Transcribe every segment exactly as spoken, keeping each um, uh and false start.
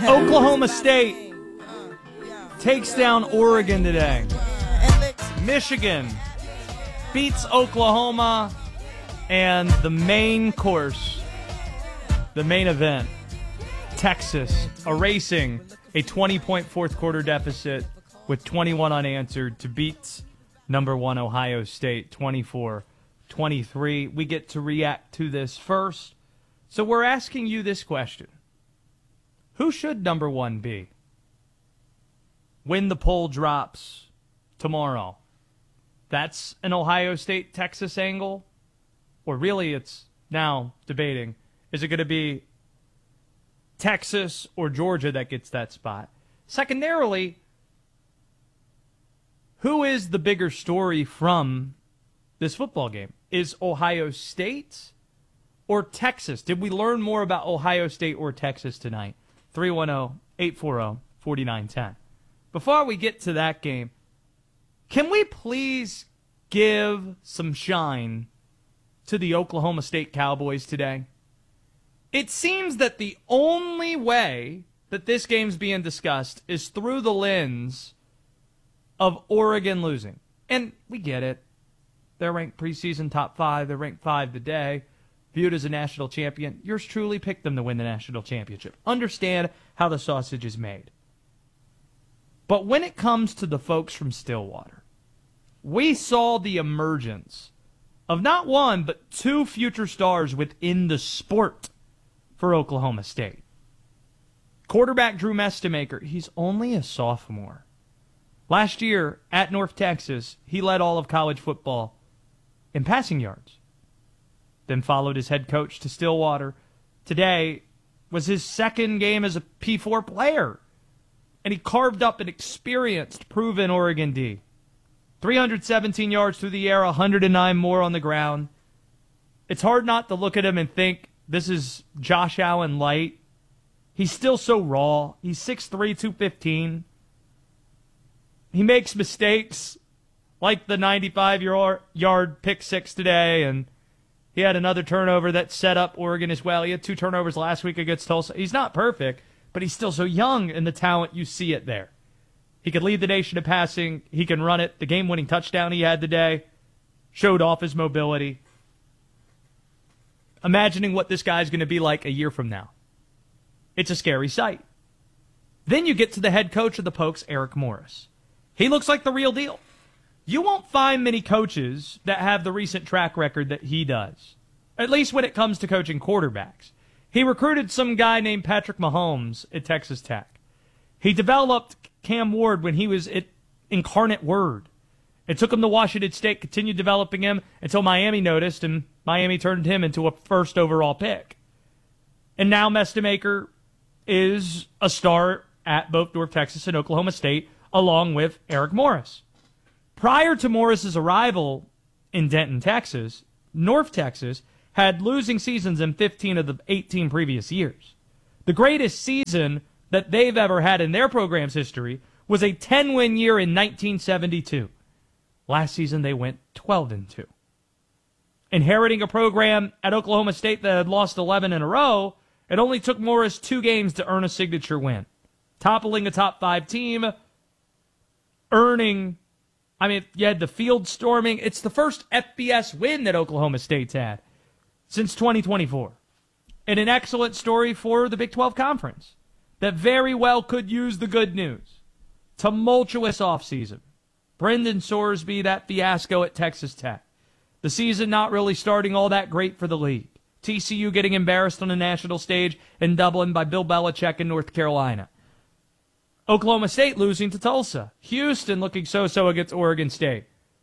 Oklahoma State takes down Oregon today. Michigan beats Oklahoma. And the main course, the main event, Texas erasing a twenty-point fourth-quarter deficit with twenty-one unanswered to beat number one Ohio State twenty-four twenty-three. We get to react to this first. So we're asking you this question. Who should number one be when the poll drops tomorrow? That's an Ohio State-Texas angle. Or really, it's now debating, is it going to be Texas or Georgia that gets that spot? Secondarily, who is the bigger story from this football game? Is Ohio State or Texas? Did we learn more about Ohio State or Texas tonight? three one zero, eight four zero, four nine one zero. Before we get to that game, can we please give some shine to the Oklahoma State Cowboys today? It seems that the only way that this game's being discussed is through the lens of Oregon losing. And we get it. They're ranked preseason top five. They're ranked five today. Viewed as a national champion. Yours truly picked them to win the national championship. Understand how the sausage is made. But when it comes to the folks from Stillwater, we saw the emergence of not one, but two future stars within the sport for Oklahoma State. Quarterback Drew Mestemaker, he's only a sophomore. Last year at North Texas, he led all of college football in passing yards. Then followed his head coach to Stillwater. Today was his second game as a P four player. And he carved up an experienced, proven Oregon D. three hundred seventeen yards through the air, one hundred nine more on the ground. It's hard not to look at him and think this is Josh Allen light. He's still so raw. He's six three, two fifteen. He makes mistakes like the ninety-five-yard pick six today, and he had another turnover that set up Oregon as well. He had two turnovers last week against Tulsa. He's not perfect, but he's still so young in the talent. You see it there. He could lead the nation in passing. He can run it. The game-winning touchdown he had today showed off his mobility. Imagining what this guy's going to be like a year from now. It's a scary sight. Then you get to the head coach of the Pokes, Eric Morris. He looks like the real deal. You won't find many coaches that have the recent track record that he does, at least when it comes to coaching quarterbacks. He recruited some guy named Patrick Mahomes at Texas Tech. He developed Cam Ward when he was at Incarnate Word. It took him to Washington State, continued developing him until Miami noticed, and Miami turned him into a first overall pick. And now Mestemaker is a star at both North Texas and Oklahoma State, along with Eric Morris. Prior to Morris's arrival in Denton, Texas, North Texas had losing seasons in fifteen of the eighteen previous years. The greatest season that they've ever had in their program's history was a ten-win year in nineteen seventy-two. Last season, they went twelve and two. Inheriting a program at Oklahoma State that had lost eleven in a row, it only took Morris two games to earn a signature win. Toppling a top five team, earning, I mean, you had the field storming. It's the first F B S win that Oklahoma State's had since twenty twenty-four. And an excellent story for the Big twelve Conference that very well could use the good news. Tumultuous offseason. Brendan Sorsby, that fiasco at Texas Tech. The season not really starting all that great for the league. T C U getting embarrassed on the national stage in Dublin by Bill Belichick in North Carolina. Oklahoma State losing to Tulsa. Houston looking so-so against Oregon State.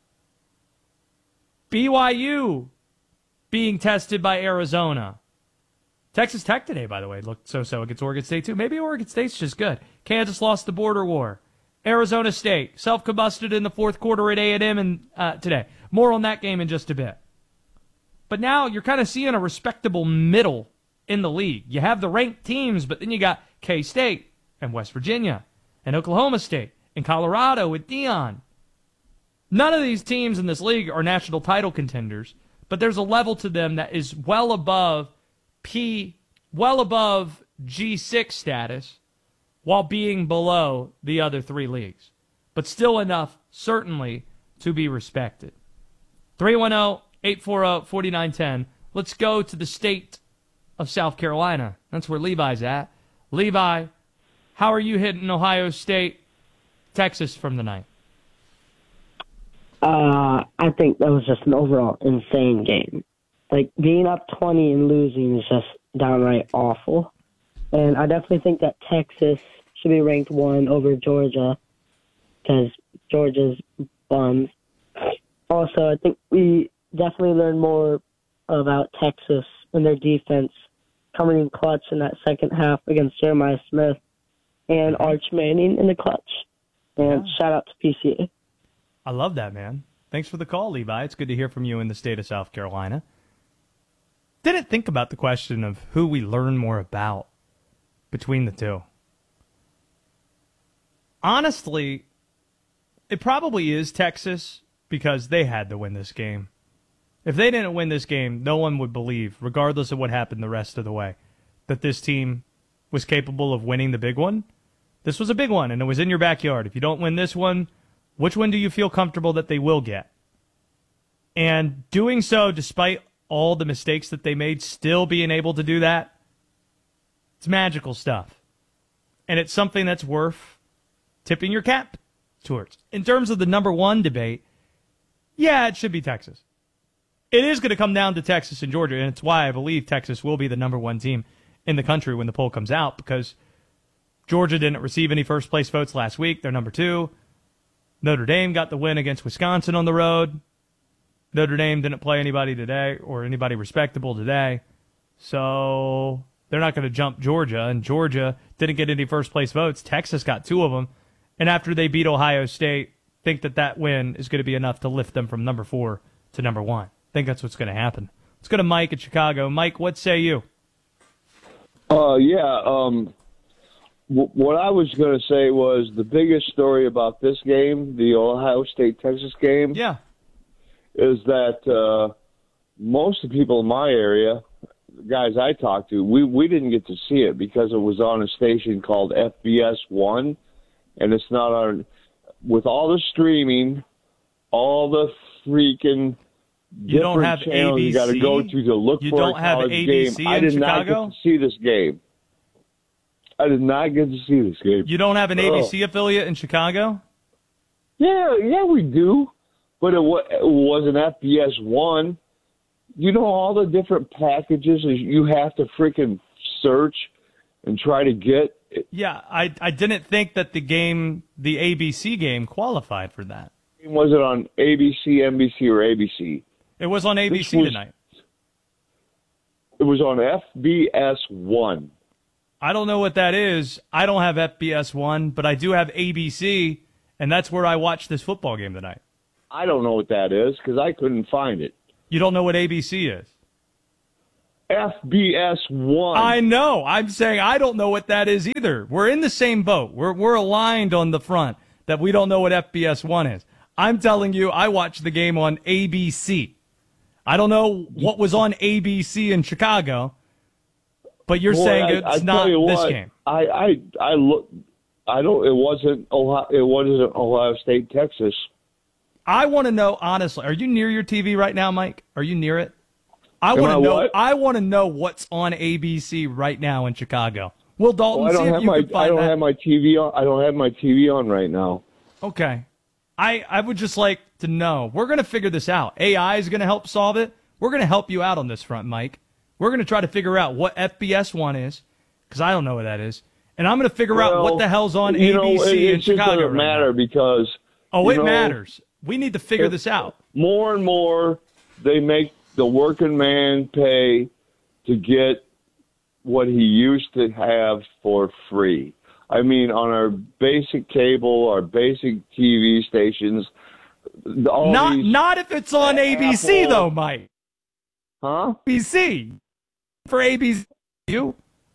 B Y U being tested by Arizona. Texas Tech today, by the way, looked so-so against Oregon State, too. Maybe Oregon State's just good. Kansas lost the border war. Arizona State self-combusted in the fourth quarter at A and M and, uh, today. More on that game in just a bit. But now you're kind of seeing a respectable middle in the league. You have the ranked teams, but then you got K-State and West Virginia and Oklahoma State and Colorado with Deion. None of these teams in this league are national title contenders, but there's a level to them that is well above P, well above G six status, while being below the other three leagues. But still enough, certainly, to be respected. three one zero, eight four zero, four nine one zero. Let's go to the state of South Carolina. That's where Levi's at. Levi, how are you hitting Ohio State, Texas from the night? Uh, I think that was just an overall insane game. Like, being up twenty and losing is just downright awful. And I definitely think that Texas should be ranked one over Georgia because Georgia's bums. Also, I think we definitely learned more about Texas and their defense coming in clutch in that second half against Jeremiah Smith and Arch Manning in the clutch. And yeah. Shout out to P C A. I love that, man. Thanks for the call, Levi. It's good to hear from you in the state of South Carolina. Didn't think about the question of who we learn more about between the two. Honestly, it probably is Texas because they had to win this game. If they didn't win this game, no one would believe, regardless of what happened the rest of the way, that this team was capable of winning the big one. This was a big one, and it was in your backyard. If you don't win this one, which one do you feel comfortable that they will get? And doing so, despite all the mistakes that they made, still being able to do that, it's magical stuff. And it's something that's worth tipping your cap towards. In terms of the number one debate, yeah, it should be Texas. It is going to come down to Texas and Georgia, and it's why I believe Texas will be the number one team in the country when the poll comes out, because Georgia didn't receive any first-place votes last week. They're number two. Notre Dame got the win against Wisconsin on the road. Notre Dame didn't play anybody today or anybody respectable today, so they're not going to jump Georgia, and Georgia didn't get any first-place votes. Texas got two of them, and after they beat Ohio State, think that that win is going to be enough to lift them from number four to number one. I think that's what's going to happen. Let's go to Mike in Chicago. Mike, what say you? Uh, yeah, um, w- what I was going to say was the biggest story about this game, the Ohio State-Texas game, yeah, is that uh, most of the people in my area, guys I talked to, we, we didn't get to see it because it was on a station called F B S one, and it's not on – with all the streaming, all the freaking – You don't have channels A B C? You got to go to to look you for don't a have college A B C game. I in did Chicago? not get to see this game. I did not get to see this game. You don't have an oh. A B C affiliate in Chicago? Yeah, yeah, we do. But it, wa- it wasn't F B S one. You know all the different packages you have to freaking search and try to get. Yeah, I I didn't think that the game, the A B C game, qualified for that. Was it on A B C, N B C, or A B C? It was on A B C was, tonight. It was on F B S one. I don't know what that is. I don't have F B S one, but I do have A B C, and that's where I watched this football game tonight. I don't know what that is because I couldn't find it. You don't know what A B C is? F B S one. I know. I'm saying I don't know what that is either. We're in the same boat. We're we're aligned on the front that we don't know what F B S one is. I'm telling you, I watched the game on A B C. I don't know what was on A B C in Chicago, but you're Boy, saying I, it's I not tell you this what, game. I I I look. I don't. It wasn't Ohio. It wasn't Ohio State, Texas. I want to know honestly. Are you near your T V right now, Mike? Are you near it? I Am want I to know. what? I want to know what's on A B C right now in Chicago. Will Dalton Well, I don't see if have you my. can find I don't that? have my T V on. I don't have my T V on right now. Okay. I, I would just like to know. We're going to figure this out. A I is going to help solve it. We're going to help you out on this front, Mike. We're going to try to figure out what F B S one is, because I don't know what that is. And I'm going to figure well, out what the hell's on you A B C know, it, in it Chicago. It doesn't right matter now. because. Oh, it know, matters. We need to figure this out. More and more, they make the working man pay to get what he used to have for free. I mean, on our basic cable, our basic T V stations, all Not these not if it's on A B C, Apple- though, Mike. Huh? A B C. For A B C. You?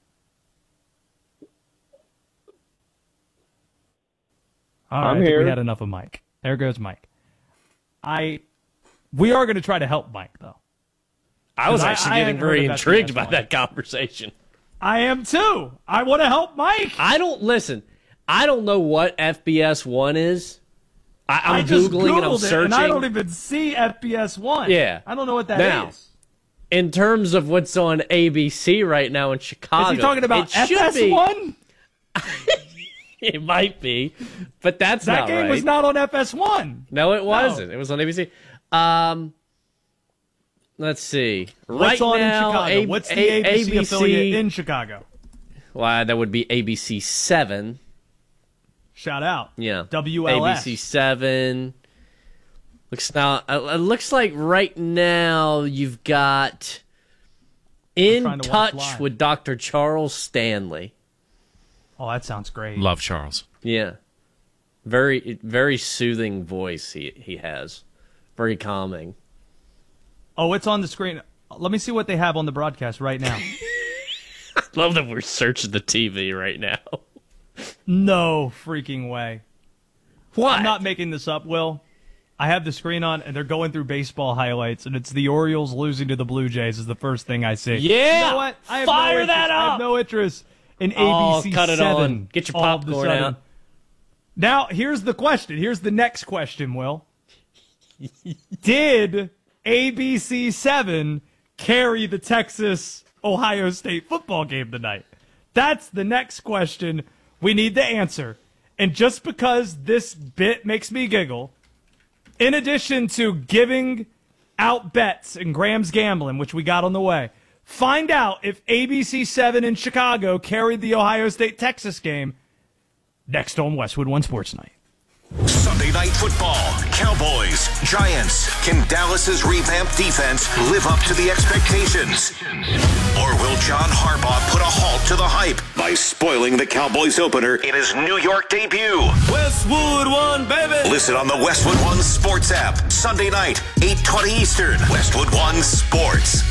All right, I'm I think here. we had enough of Mike. There goes Mike. I, we are going to try to help Mike, though. I was I- actually I getting hadn't heard very of intrigued F B S by one. that conversation. I am too. I want to help Mike. I don't listen. I don't know what F B S one is. I, I'm I just Googling and I'm Googled searching. it, and I don't even see F B S one. Yeah. I don't know what that now, is. In terms of what's on A B C right now in Chicago, Is he talking about it should F S one? It might be, but that's That not game right. was not on F S one. No, it wasn't. No. It was on A B C. Um, let's see. What's right on now, in Chicago? A- What's the A- A B C, A B C affiliate in Chicago? Well, that would be A B C seven. Shout out. Yeah. W L S. A B C seven. Looks now. It looks like right now you've got In Touch with Doctor Charles Stanley. Oh, that sounds great. Love Charles. Yeah. Very, very soothing voice he he has. Very calming. Oh, it's on the screen. Let me see what they have on the broadcast right now. I love that we're searching the T V right now. No freaking way. What? I'm not making this up, Will. I have the screen on, and they're going through baseball highlights, and it's the Orioles losing to the Blue Jays is the first thing I see. Yeah! You know what? I have Fire no interest, that up! I have no interest in Oh, A B C cut it seven. on. Get your all of a popcorn sudden. out. Now, here's the question. Here's the next question, Will. Did A B C seven carry the Texas-Ohio State football game tonight? That's the next question we need to answer. And just because this bit makes me giggle, in addition to giving out bets and Graham's Gambling, which we got on the way, find out if A B C seven in Chicago carried the Ohio State-Texas game next on Westwood One Sports Night. Sunday Night Football, Cowboys, Giants. Can Dallas's revamped defense live up to the expectations? Or will John Harbaugh put a halt to the hype by spoiling the Cowboys opener in his New York debut? Westwood One, baby! Listen on the Westwood One Sports app, Sunday night, eight twenty Eastern. Westwood One Sports.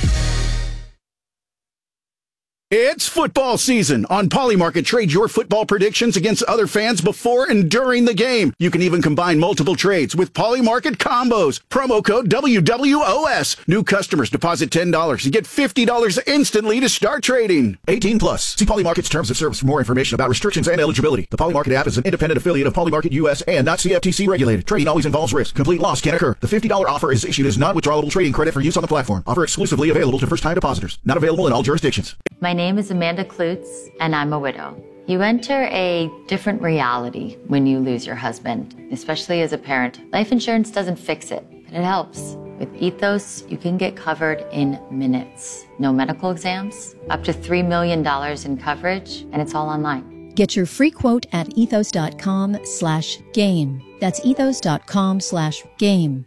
It's football season. On Polymarket, trade your football predictions against other fans before and during the game. You can even combine multiple trades with Polymarket combos. Promo code W W O S. New customers deposit ten dollars and get fifty dollars instantly to start trading. eighteen plus. See Polymarket's terms of service for more information about restrictions and eligibility. The Polymarket app is an independent affiliate of Polymarket U S and not C F T C regulated. Trading always involves risk. Complete loss can occur. The fifty dollars offer is issued as non-withdrawable trading credit for use on the platform. Offer exclusively available to first-time depositors. Not available in all jurisdictions. My name is Amanda Klutz, and I'm a widow. You enter a different reality when you lose your husband, especially as a parent. Life insurance doesn't fix it, but it helps. With Ethos, you can get covered in minutes. No medical exams, up to three million dollars in coverage, and it's all online. Get your free quote at ethos.com slash game. That's ethos.com slash game.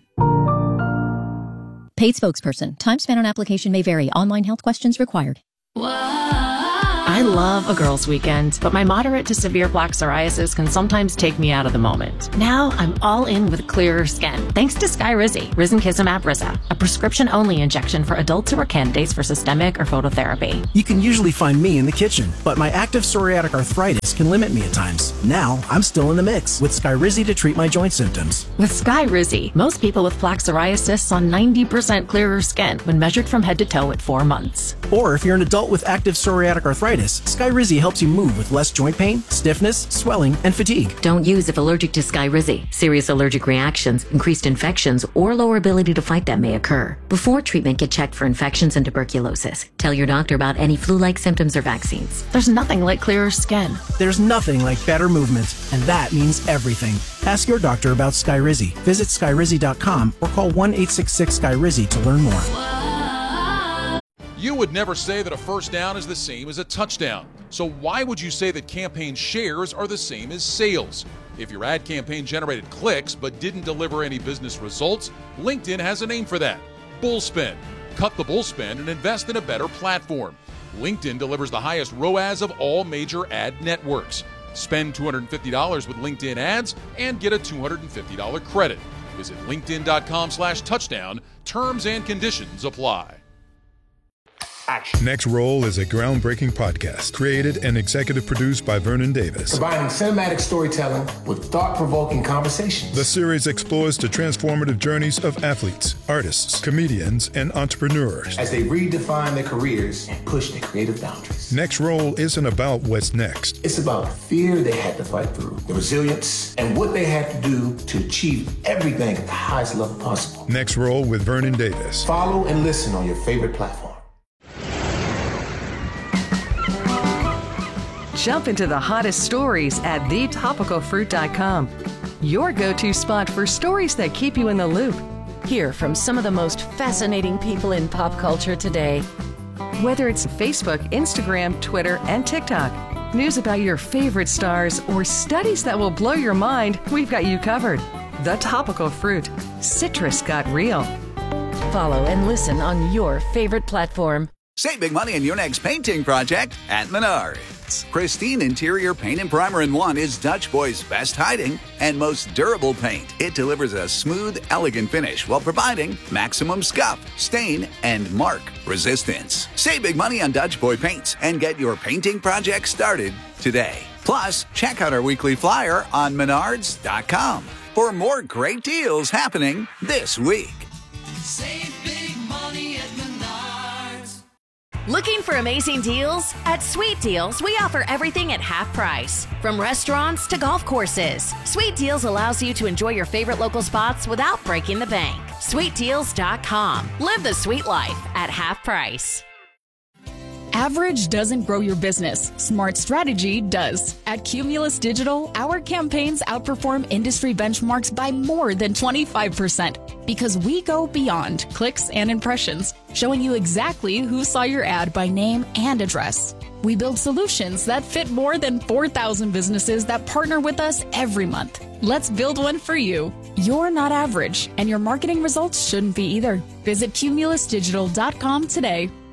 Paid spokesperson. Time spent on application may vary. Online health questions required. I love a girls' weekend, but my moderate to severe plaque psoriasis can sometimes take me out of the moment. Now I'm all in with clearer skin, thanks to Skyrizi, Risankizumab Riza, a prescription-only injection for adults who are candidates for systemic or phototherapy. You can usually find me in the kitchen, but my active psoriatic arthritis can limit me at times. Now I'm still in the mix with Skyrizi to treat my joint symptoms. With Skyrizi, most people with plaque psoriasis saw ninety percent clearer skin when measured from head to toe at four months. Or if you're an adult with active psoriatic arthritis, Skyrizi helps you move with less joint pain, stiffness, swelling, and fatigue. Don't use if allergic to Skyrizi. Serious allergic reactions, increased infections, or lower ability to fight them may occur. Before treatment, get checked for infections and tuberculosis. Tell your doctor about any flu-like symptoms or vaccines. There's nothing like clearer skin. There's nothing like better movement, and that means everything. Ask your doctor about Skyrizi. Visit Skyrizi dot com or call one eight six six Skyrizi to learn more. You would never say that a first down is the same as a touchdown. So why would you say that campaign shares are the same as sales? If your ad campaign generated clicks but didn't deliver any business results, LinkedIn has a name for that: Bullspend. Cut the bullspend and invest in a better platform. LinkedIn delivers the highest R O A S of all major ad networks. Spend two hundred fifty dollars with LinkedIn ads and get a two hundred fifty dollars credit. Visit linkedin dot com slash touchdown. Terms and conditions apply. Action. Next Roll is a groundbreaking podcast created and executive produced by Vernon Davis. Combining cinematic storytelling with thought-provoking conversations. The series explores the transformative journeys of athletes, artists, comedians, and entrepreneurs as they redefine their careers and push their creative boundaries. Next Roll isn't about what's next. It's about the fear they had to fight through, the resilience, and what they had to do to achieve everything at the highest level possible. Next Roll with Vernon Davis. Follow and listen on your favorite platform. Jump into the hottest stories at the topical fruit dot com. Your go-to spot for stories that keep you in the loop. Hear from some of the most fascinating people in pop culture today. Whether it's Facebook, Instagram, Twitter, and TikTok, news about your favorite stars, or studies that will blow your mind, we've got you covered. The Topical Fruit. Citrus got real. Follow and listen on your favorite platform. Save big money on your next painting project at Menards. Pristine interior paint and primer in one is Dutch Boy's best hiding and most durable paint. It delivers a smooth, elegant finish while providing maximum scuff, stain, and mark resistance. Save big money on Dutch Boy paints and get your painting project started today. Plus, check out our weekly flyer on menards dot com for more great deals happening this week. Save big money at Menards. Looking for amazing deals? At Sweet Deals, we offer everything at half price. From restaurants to golf courses, Sweet Deals allows you to enjoy your favorite local spots without breaking the bank. sweet deals dot com. Live the sweet life at half price. Average doesn't grow your business. Smart strategy does. At Cumulus Digital, our campaigns outperform industry benchmarks by more than twenty-five percent because we go beyond clicks and impressions, showing you exactly who saw your ad by name and address. We build solutions that fit more than four thousand businesses that partner with us every month. Let's build one for you. You're not average, and your marketing results shouldn't be either. Visit cumulus digital dot com today.